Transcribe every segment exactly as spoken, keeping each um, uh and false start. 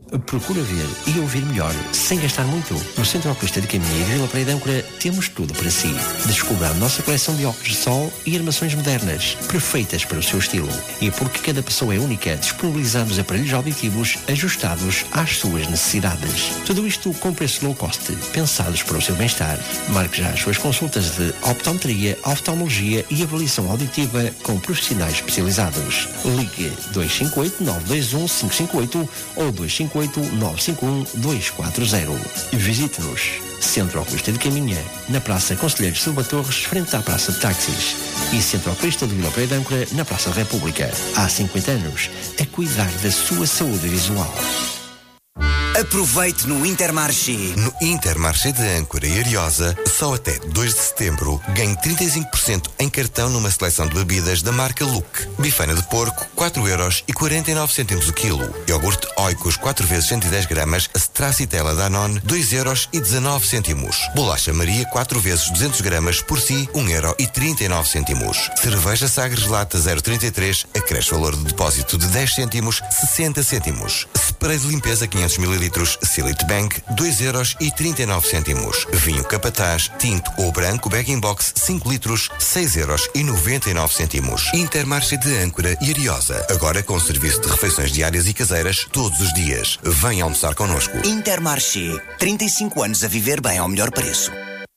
Procura ver e ouvir melhor, sem gastar muito. No Centro Oculista de Caminha e Vila Praia de Âncora temos tudo para si. Descubra a nossa coleção de óculos de sol e armações modernas, perfeitas para o seu estilo. E porque cada pessoa é única, disponibilizamos aparelhos auditivos ajustados às suas necessidades. Tudo isto com preço low cost, pensados para o seu bem-estar. Marque já as suas consultas de optometria, oftalmologia e avaliação auditiva com profissionais especializados. Ligue dois cinco oito, nove dois um, cinco cinco oito ou dois cinco oito, nove cinco um, dois quatro zero. Visite-nos. Centro Oculista de Caminha, na Praça Conselheiro Silva Torres, frente à Praça de Táxis. E Centro Oculista de Vila Praia de Âncora, na Praça da República. Há cinquenta anos, a cuidar da sua saúde visual. Aproveite no Intermarché. No Intermarché de Âncora e Ariosa, só até dois de setembro, ganhe trinta e cinco por cento em cartão numa seleção de bebidas da marca Look. Bifana de porco, quatro euros e quarenta e nove cêntimos o quilo. Iogurte Oikos, quatro vezes cento e dez gramas, Stracciatella Danone, dois euros e dezanove cêntimos. Bolacha Maria, quatro vezes duzentos gramas, por si, um euro e trinta e nove cêntimos. Cerveja Sagres Lata zero trinta e três, acresce valor de depósito de dez cêntimos, sessenta cêntimos. Spray de limpeza quinhentos mililitros, Silite Bank, dois euros e trinta e nove cêntimos. Vinho Capataz, tinto ou branco, bag-in-box, cinco litros, seis euros e noventa e nove cêntimos. Intermarché de Âncora e Ariosa, agora com serviço de refeições diárias e caseiras todos os dias. Venha almoçar connosco. Intermarché, trinta e cinco anos a viver bem ao melhor preço.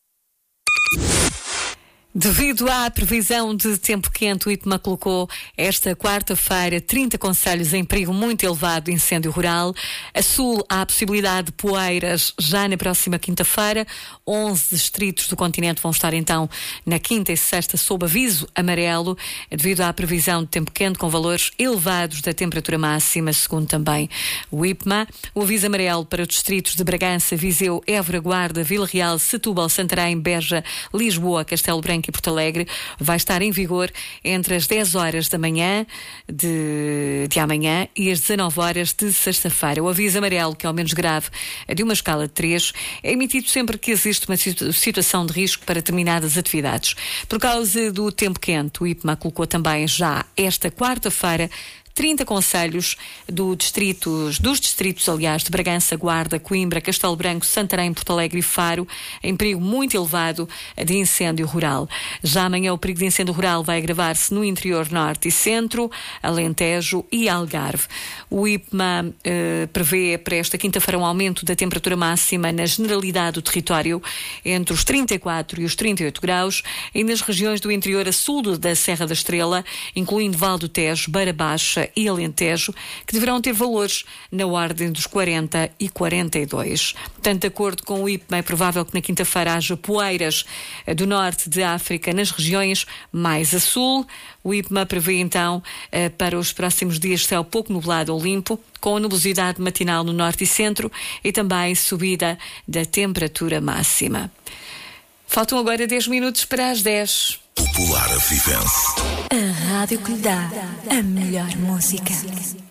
Devido à previsão de tempo quente, o IPMA colocou esta quarta-feira trinta concelhos em perigo muito elevado de incêndio rural. A sul há a possibilidade de poeiras já na próxima quinta-feira. onze distritos do continente vão estar então na quinta e sexta sob aviso amarelo, devido à previsão de tempo quente com valores elevados da temperatura máxima, segundo também o IPMA. O aviso amarelo para os distritos de Bragança, Viseu, Évora, Guarda, Vila Real, Setúbal, Santarém, Beja, Lisboa, Castelo Branco e Porto Alegre vai estar em vigor entre as dez horas da manhã de, de amanhã e as dezanove horas de sexta-feira. O aviso amarelo, que é o menos grave, é de uma escala de três, é emitido sempre que existe uma situ- situação de risco para determinadas atividades. Por causa do tempo quente, o IPMA colocou também já esta quarta-feira trinta concelhos do distritos, dos distritos, aliás, de Bragança, Guarda, Coimbra, Castelo Branco, Santarém, Porto Alegre e Faro, em perigo muito elevado de incêndio rural. Já amanhã o perigo de incêndio rural vai agravar-se no interior norte e centro, Alentejo e Algarve. O IPMA eh, prevê para esta quinta-feira um aumento da temperatura máxima na generalidade do território entre os trinta e quatro e os trinta e oito graus e nas regiões do interior a sul da Serra da Estrela, incluindo Val do Tejo, Beira Baixa e Alentejo, que deverão ter valores na ordem dos quarenta e quarenta e dois. Portanto, de acordo com o IPMA, é provável que na quinta-feira haja poeiras do norte de África nas regiões mais a sul. O IPMA prevê então para os próximos dias céu pouco nublado ou limpo, com a nubosidade matinal no norte e centro e também subida da temperatura máxima. Faltam agora dez minutos para as dez. Popular Avivense. A rádio que lhe dá a melhor música.